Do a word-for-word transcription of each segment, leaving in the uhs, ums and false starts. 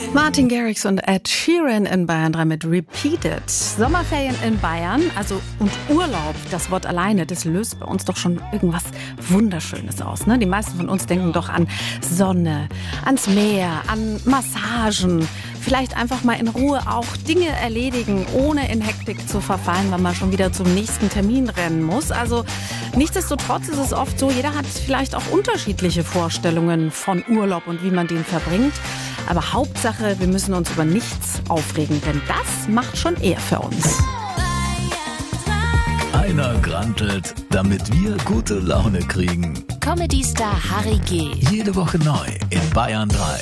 Martin Garrix und Ed Sheeran in Bayern drei mit Repeated. Sommerferien in Bayern, also und Urlaub, das Wort alleine, das löst bei uns doch schon irgendwas Wunderschönes aus. Ne? Die meisten von uns denken doch an Sonne, ans Meer, an Massagen. Vielleicht einfach mal in Ruhe auch Dinge erledigen, ohne in Hektik zu verfallen, weil man schon wieder zum nächsten Termin rennen muss. Also nichtsdestotrotz ist es oft so, jeder hat vielleicht auch unterschiedliche Vorstellungen von Urlaub und wie man den verbringt. Aber Hauptsache, wir müssen uns über nichts aufregen, denn das macht schon er für uns. Einer grantelt, damit wir gute Laune kriegen. Comedy-Star Harry G. Jede Woche neu in Bayern drei.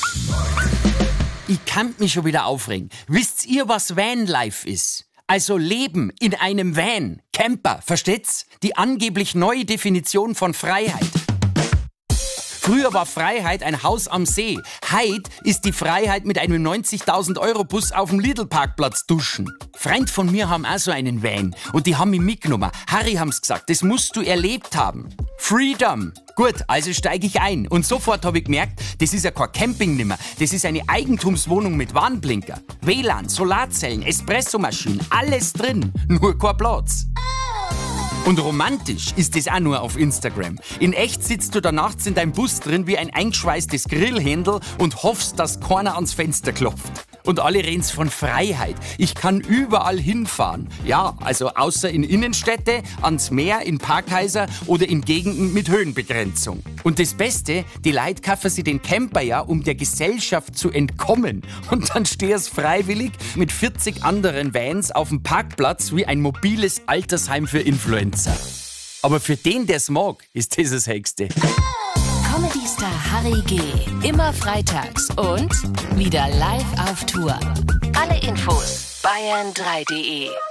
Ich kann mich schon wieder aufregen. Wisst ihr, was Vanlife ist? Also Leben in einem Van. Camper, versteht's? Die angeblich neue Definition von Freiheit. Früher war Freiheit ein Haus am See. Heute ist die Freiheit mit einem neunzigtausend Euro Bus auf dem Lidl-Parkplatz duschen. Freund von mir haben auch so einen Van und die haben mich mitgenommen. Harry haben's gesagt, das musst du erlebt haben. Freedom. Gut, also steige ich ein. Und sofort habe ich gemerkt, das ist ja kein Camping nimmer. Das ist eine Eigentumswohnung mit Warnblinker, W L A N, Solarzellen, Espressomaschinen, alles drin. Nur kein Platz. Und romantisch ist das auch nur auf Instagram. In echt sitzt du da nachts in deinem Bus drin wie ein eingeschweißtes Grillhändel und hoffst, dass keiner ans Fenster klopft. Und alle reden's von Freiheit. Ich kann überall hinfahren. Ja, also außer in Innenstädte, ans Meer, in Parkhäuser oder in Gegenden mit Höhenbegrenzung. Und das Beste, die Leute kaufen sich den Camper ja, um der Gesellschaft zu entkommen. Und dann stehst freiwillig mit vierzig anderen Vans auf dem Parkplatz wie ein mobiles Altersheim für Influencer. Aber für den, der's mag, ist das das Höchste. Comedy-Star Harry G. Immer freitags und wieder live auf Tour. Alle Infos bayern drei punkt de